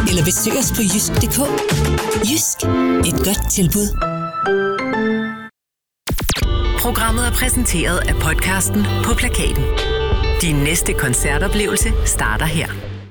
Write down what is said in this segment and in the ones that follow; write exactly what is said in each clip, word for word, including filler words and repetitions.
eller besøg os på jysk punktum d k. Jysk. Et godt tilbud. Programmet er præsenteret af podcasten På Plakaten. Din næste koncertoplevelse starter her.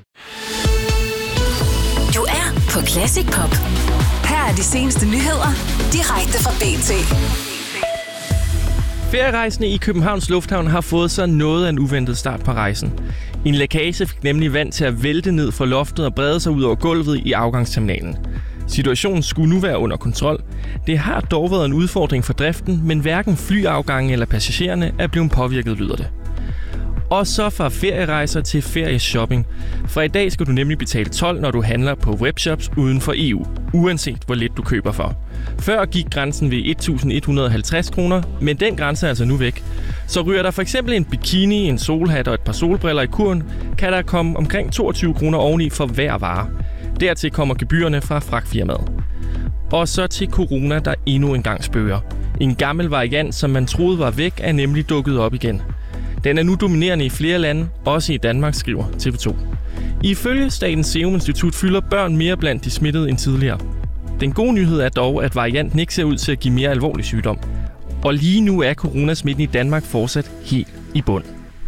Du er på Classic Pop. Her er de seneste nyheder, direkte fra B T. Ferierejsende i Københavns Lufthavn har fået sig noget af en uventet start på rejsen. En lækage fik nemlig vand til at vælte ned fra loftet og brede sig ud over gulvet i afgangsterminalen. Situationen skulle nu være under kontrol. Det har dog været en udfordring for driften, men hverken flyafgange eller passagererne er blevet påvirket, lyder det. Og så fra ferierejser til ferieshopping. Fra i dag skal du nemlig betale told, når du handler på webshops uden for E U, uanset hvor lidt du køber for. Før gik grænsen ved et tusind et hundrede og halvtreds kroner, men den grænse er altså nu væk. Så ryger der for eksempel en bikini, en solhat og et par solbriller i kurven, kan der komme omkring toogtyve kroner oveni for hver vare. Dertil kommer gebyrerne fra fragtfirmaet. Og så til corona, der endnu en gang spøger. En gammel variant, som man troede var væk, er nemlig dukket op igen. Den er nu dominerende i flere lande, også i Danmark, skriver T V to. Ifølge Statens Serum Institut fylder børn mere blandt de smittede end tidligere. Den gode nyhed er dog, at varianten ikke ser ud til at give mere alvorlig sygdom. Og lige nu er coronasmitten i Danmark fortsat helt i bund.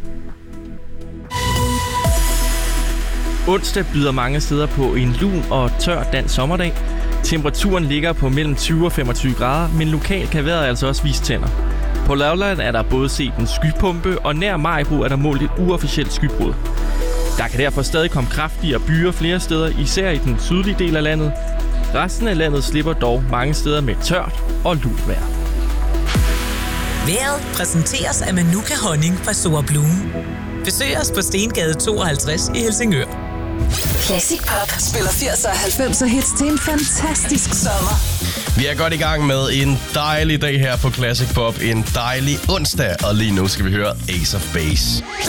Onsdag byder mange steder på en lun og tør dansk sommerdag. Temperaturen ligger på mellem tyve og femogtyve grader, men lokalt kan vejret altså også vise tænder. På Lolland er der både set en skypumpe, og nær Maribo er der målt et uofficielt skybrud. Der kan derfor stadig komme kraftigere byer flere steder, især i den sydlige del af landet. Resten af landet slipper dog mange steder med tørt og lunt vejr. Vejret præsenteres af Manuka Honning fra Soa Bloom. Besøg os på Stengade tooghalvtreds i Helsingør. Classic Pop spiller firserne og halvfemser hits til en fantastisk sommer. Vi er godt i gang med en dejlig dag her på Classic Pop. En dejlig onsdag, og lige nu skal vi høre Ace of Base.